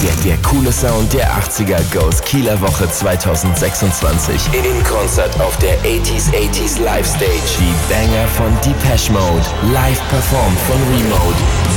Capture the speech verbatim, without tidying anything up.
Der, der coole Sound der achtziger goes Kieler Woche zwanzig sechsundzwanzig. In Konzert auf der achtziger achtziger Live Stage. Die Banger von Depeche Mode. Live performt von Remote.